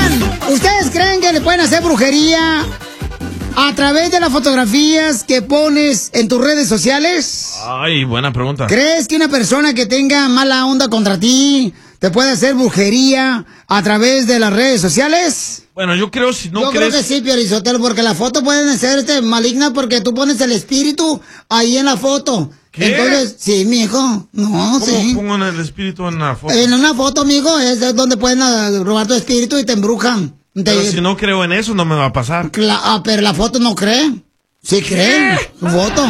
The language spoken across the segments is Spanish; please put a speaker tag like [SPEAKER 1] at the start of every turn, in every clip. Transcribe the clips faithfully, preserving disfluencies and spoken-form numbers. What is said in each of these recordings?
[SPEAKER 1] Oigan, ¿ustedes creen que le pueden hacer brujería a través de las fotografías que pones en tus redes sociales?
[SPEAKER 2] Ay, buena pregunta.
[SPEAKER 1] ¿Crees que una persona que tenga mala onda contra ti te puede hacer brujería a través de las redes sociales?
[SPEAKER 2] Bueno, yo creo, si no
[SPEAKER 1] Yo
[SPEAKER 2] crees...
[SPEAKER 1] creo que sí, Piolizotelo, porque las fotos pueden ser este, malignas porque tú pones el espíritu ahí en la foto.
[SPEAKER 2] ¿Qué?
[SPEAKER 1] Entonces, sí, mijo, no,
[SPEAKER 2] ¿Cómo
[SPEAKER 1] sí.
[SPEAKER 2] pongo el espíritu en la foto?
[SPEAKER 1] En una foto, mijo, es donde pueden uh, robar tu espíritu y te embrujan. Te...
[SPEAKER 2] Pero si no creo en eso, no me va a pasar.
[SPEAKER 1] Cla ah, pero la foto no cree. Sí cree, su foto.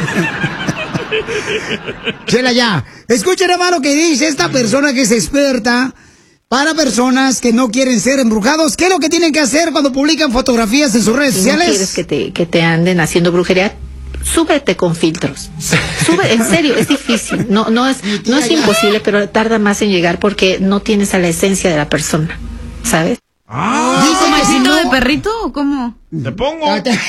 [SPEAKER 1] Chela ya. Escuchen nada más lo que dice esta persona que es experta para personas que no quieren ser embrujados. ¿Qué es lo que tienen que hacer cuando publican fotografías en sus redes
[SPEAKER 3] Si
[SPEAKER 1] sociales?
[SPEAKER 3] no quieres que te, que te anden haciendo brujería, súbete con filtros. Sube, en serio, es difícil. No, no es, no es imposible, pero tarda más en llegar porque no tienes a la esencia de la persona, ¿sabes?
[SPEAKER 2] Ah,
[SPEAKER 4] ¿Dice masito de perrito o cómo?
[SPEAKER 2] Te pongo.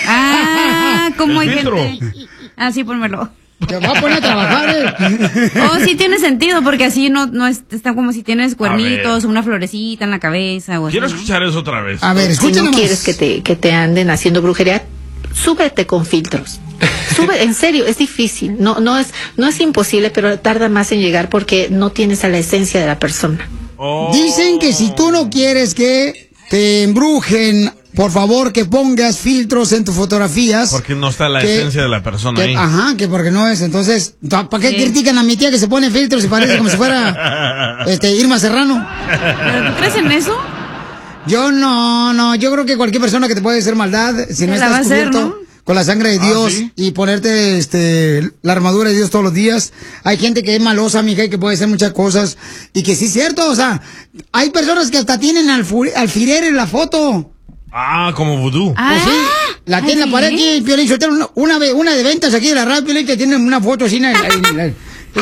[SPEAKER 4] Ah, ¿cómo hay
[SPEAKER 2] El filtro.
[SPEAKER 4] gente? Ah, sí, pónmelo.
[SPEAKER 1] Te va a poner a trabajar, ¿eh?
[SPEAKER 4] Oh, sí tiene sentido, porque así no, no es, está como si tienes cuernitos, una florecita en la cabeza o así,
[SPEAKER 2] Quiero
[SPEAKER 4] ¿no?
[SPEAKER 2] escuchar eso otra vez.
[SPEAKER 1] A ver,
[SPEAKER 3] Si
[SPEAKER 1] escuchen
[SPEAKER 3] no
[SPEAKER 1] nomás.
[SPEAKER 3] quieres que te, que te anden haciendo brujería, súbete con filtros. Sube, en serio, es difícil. No, no es, no es imposible, pero tarda más en llegar porque no tienes a la esencia de la persona.
[SPEAKER 2] Oh.
[SPEAKER 1] Dicen que si tú no quieres que te embrujen, por favor que pongas filtros en tus fotografías.
[SPEAKER 2] Porque no está la
[SPEAKER 1] que-
[SPEAKER 2] esencia de la persona
[SPEAKER 1] que-
[SPEAKER 2] ahí.
[SPEAKER 1] Ajá, que porque no es. Entonces, ¿para qué
[SPEAKER 4] Sí.
[SPEAKER 1] critican a mi tía que se pone filtros y parece como si fuera este, Irma Serrano?
[SPEAKER 4] ¿Pero tú crees en eso?
[SPEAKER 1] Yo no, no, yo creo que cualquier persona que te puede hacer maldad, si no
[SPEAKER 4] Te la va a
[SPEAKER 1] estás
[SPEAKER 4] hacer,
[SPEAKER 1] cubierto
[SPEAKER 4] ¿no?
[SPEAKER 1] con la sangre de
[SPEAKER 2] Ah,
[SPEAKER 1] Dios
[SPEAKER 2] ¿sí?
[SPEAKER 1] y ponerte este la armadura de Dios todos los días, hay gente que es malosa, mija, y que puede hacer muchas cosas, y que sí es cierto, o sea, hay personas que hasta tienen alfu- alfiler en la foto.
[SPEAKER 2] Ah, como vudú.
[SPEAKER 4] Ah,
[SPEAKER 1] Pues sí, la tiene en la pared aquí, Piolín Sotelo, una, una, ve- una de ventas aquí de la radio, Piolín, que tiene una foto así en la- en la-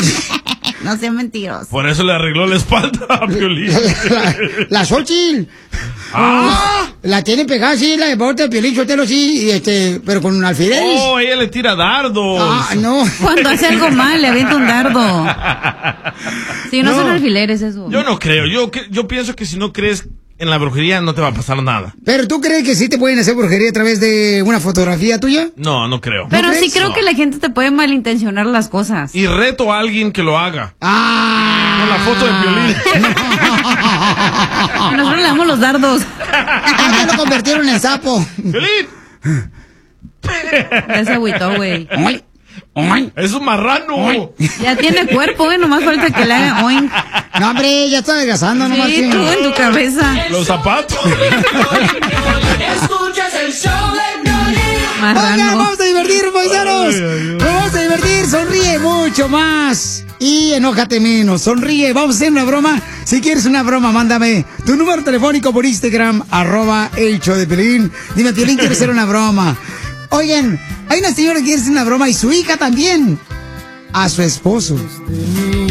[SPEAKER 4] no sean mentirosos.
[SPEAKER 2] Por eso le arregló la espalda a Piolín.
[SPEAKER 1] la, la Xochitl.
[SPEAKER 2] Ah.
[SPEAKER 1] La tiene pegada así, la de bote de Piolín Sotelo, sí, y este, pero con alfileres.
[SPEAKER 2] Oh, ella le tira dardos.
[SPEAKER 1] Ah, no.
[SPEAKER 4] Cuando hace algo mal, le avienta un dardo. Sí, no,
[SPEAKER 1] No.
[SPEAKER 4] son alfileres eso.
[SPEAKER 2] Yo no creo. Yo, que- yo pienso que si no crees en la brujería, no te va a pasar nada.
[SPEAKER 1] Pero ¿tú crees que sí te pueden hacer brujería a través de una fotografía tuya?
[SPEAKER 2] No, no creo.
[SPEAKER 4] Pero
[SPEAKER 1] ¿No
[SPEAKER 4] sí
[SPEAKER 1] crees?
[SPEAKER 4] creo
[SPEAKER 2] No.
[SPEAKER 4] que la gente te puede malintencionar las cosas.
[SPEAKER 2] Y reto a alguien que lo haga.
[SPEAKER 1] ¡Ah!
[SPEAKER 2] Con la foto de Piolín.
[SPEAKER 4] Nosotros le damos los dardos.
[SPEAKER 1] Ah, ya lo convirtieron en sapo.
[SPEAKER 2] ¡Piolín!
[SPEAKER 4] Ya se agüitó, güey.
[SPEAKER 1] Oy, oy.
[SPEAKER 2] ¡Es un marrano!
[SPEAKER 4] Ya tiene cuerpo, güey. Nomás falta que le haga oink.
[SPEAKER 1] No, hombre, ya está adelgazando, no
[SPEAKER 4] Sí,
[SPEAKER 1] marchen.
[SPEAKER 4] tú en tu cabeza.
[SPEAKER 2] Los zapatos.
[SPEAKER 5] Escuchas el show de Piolín.
[SPEAKER 1] Oigan,
[SPEAKER 4] Marrano.
[SPEAKER 1] vamos a divertir, paisanos.
[SPEAKER 2] Ay, ay, ay.
[SPEAKER 1] Nos vamos a divertir, sonríe mucho más. Y enójate menos, sonríe. Vamos a hacer una broma. Si quieres una broma, mándame tu número telefónico por Instagram, arroba el show de Piolín. Dime, Piolín, quiero hacer una broma. Oigan, hay una señora que quiere hacer una broma y su hija también. A su esposo.